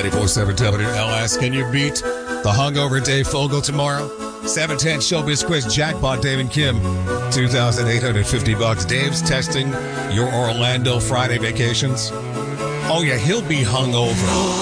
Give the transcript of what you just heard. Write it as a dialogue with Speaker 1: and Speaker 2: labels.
Speaker 1: 94.7 WLS. Can you beat the hungover Dave Fogel tomorrow? 710 Showbiz Quiz Jackpot, Dave and Kim. $2,850. Dave's testing your Orlando Friday vacations. Oh, yeah, he'll be hungover.